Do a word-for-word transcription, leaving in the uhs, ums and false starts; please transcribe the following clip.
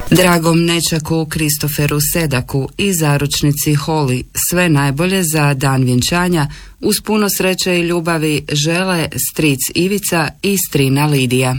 Dragom nečaku Kristoferu Sedaku i zaručnici Holly sve najbolje za dan vjenčanja, uz puno sreće i ljubavi žele stric Ivica i strina Lidija.